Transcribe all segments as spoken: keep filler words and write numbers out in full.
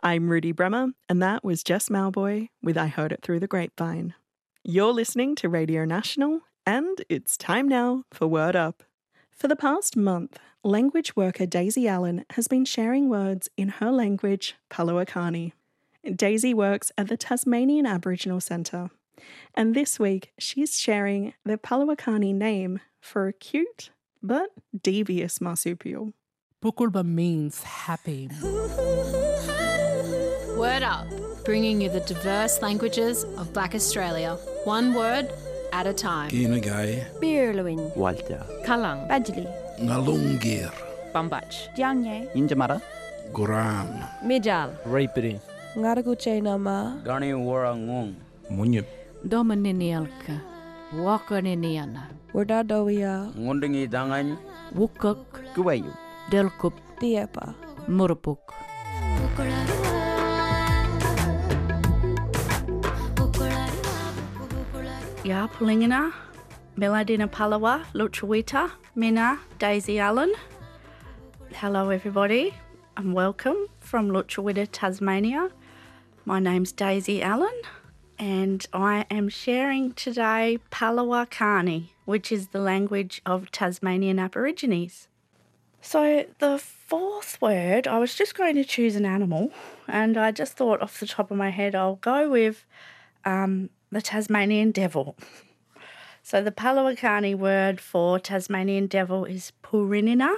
I'm Rudy Bremer, and that was Jess Malboy with I Heard It Through the Grapevine. You're listening to Radio National, and it's time now for Word Up. For the past month, language worker Daisy Allen has been sharing words in her language, Palawakani. Daisy works at the Tasmanian Aboriginal Centre, and this week she's sharing the Palawakani name for a cute but devious marsupial. Pukulba means happy. Word Up, bringing you the diverse languages of Black Australia, one word at a time. Kinagai, Birluin, Walter, Kalang, Badgley, Ngalungir, Bambach, Dianye, Injamara, Guram, Mijal, Rapiri, Ngaraguche Nama, Gani Warangong, Munyip, Domaninialka, Wakaniniana, Wardadowia, Ngundingi Dangan, Wukuk, Kuwayu, Delkup, Diepa, Murupuk. Ya Pulingina, Meladina Palawa, Luchawita, Mina, Daisy Allen. Hello everybody and welcome from Luchawita, Tasmania. My name's Daisy Allen and I am sharing today Palawakani, which is the language of Tasmanian Aborigines. So the fourth word, I was just going to choose an animal and I just thought off the top of my head I'll go with um, the Tasmanian devil. So the Palawakani word for Tasmanian devil is Purinina.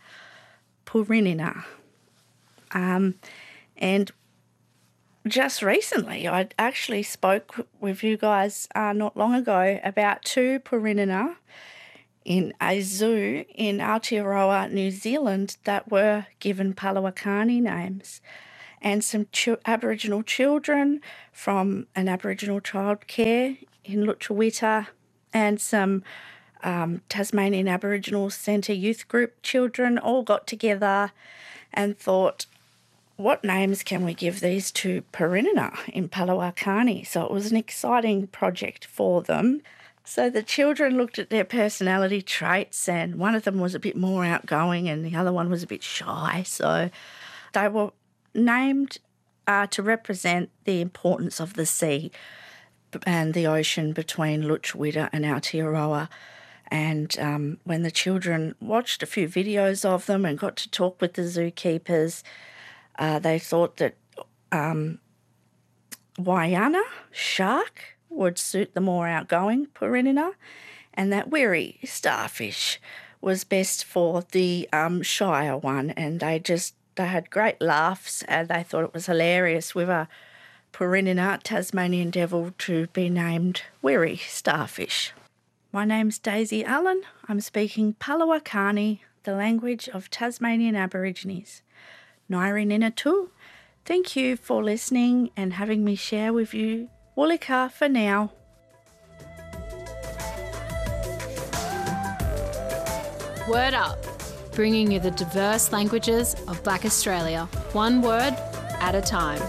Purinina. Um, and just recently, I actually spoke with you guys uh, not long ago about two Purinina in a zoo in Aotearoa, New Zealand, that were given Palawakani names. And some ch- Aboriginal children from an Aboriginal childcare in Luchawita and some um, Tasmanian Aboriginal Centre youth group children all got together and thought, what names can we give these two Purinina in Palawakani? So it was an exciting project for them. So the children looked at their personality traits and one of them was a bit more outgoing and the other one was a bit shy. So they were named uh, to represent the importance of the sea and the ocean between Luchawita and Aotearoa. And um, when the children watched a few videos of them and got to talk with the zookeepers, uh, they thought that um, Waiana, shark, would suit the more outgoing Purinina, and that Wiri, starfish, was best for the um, shyer one. And they just They had great laughs and they thought it was hilarious with a Purinina Tasmanian devil to be named Wiri starfish. My name's Daisy Allen. I'm speaking Palawakani, the language of Tasmanian Aborigines. Nairi Ninatu. Thank you for listening and having me share with you. Woolika for now. Word Up, bringing you the diverse languages of Black Australia, one word at a time.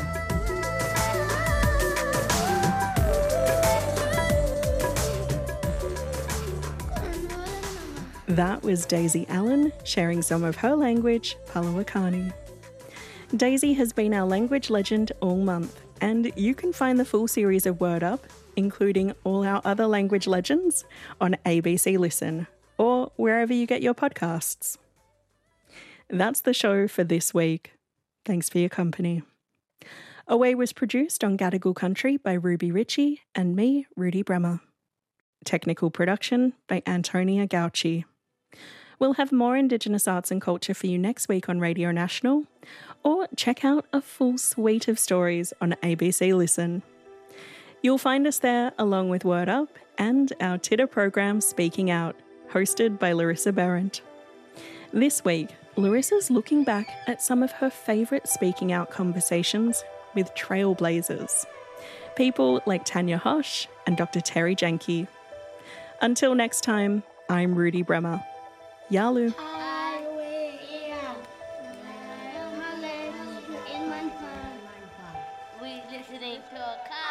That was Daisy Allen sharing some of her language, Palawakani. Daisy has been our language legend all month, and you can find the full series of Word Up, including all our other language legends, on A B C Listen, or wherever you get your podcasts. That's the show for this week. Thanks for your company. Away was produced on Gadigal Country by Ruby Ritchie and me, Rudy Bremer. Technical production by Antonia Gauci. We'll have more Indigenous arts and culture for you next week on Radio National, or check out a full suite of stories on A B C Listen. You'll find us there along with Word Up and our Titter program Speaking Out, hosted by Larissa Berendt. This week, Larissa's looking back at some of her favourite speaking out conversations with trailblazers, people like Tanya Hosch and Doctor Terry Jenke. Until next time, I'm Rudy Bremer. Yalu.